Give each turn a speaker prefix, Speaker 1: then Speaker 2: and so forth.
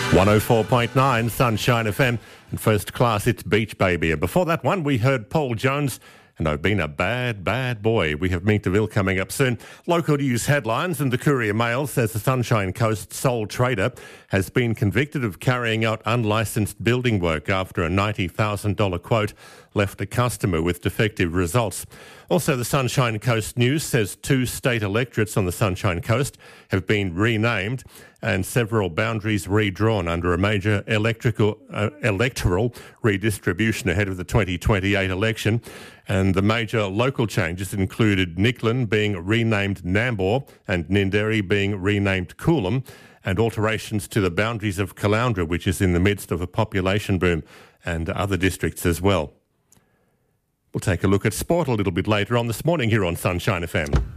Speaker 1: 104.9 Sunshine FM, and first class it's Beach Baby. And before that one we heard Paul Jones and I've been a bad, bad boy. We have Meekville coming up soon. Local news headlines, and the Courier Mail says the Sunshine Coast sole trader has been convicted of carrying out unlicensed building work after a $90,000 quote left a customer with defective results. Also, the Sunshine Coast News says 2 state electorates on the Sunshine Coast have been renamed and several boundaries redrawn under a major electoral redistribution ahead of the 2028 election. And the major local changes included Nicklin being renamed Nambour and Ninderi being renamed Coolum, and alterations to the boundaries of Caloundra, which is in the midst of a population boom, and other districts as well. We'll take a look at sport a little bit later on this morning here on Sunshine FM.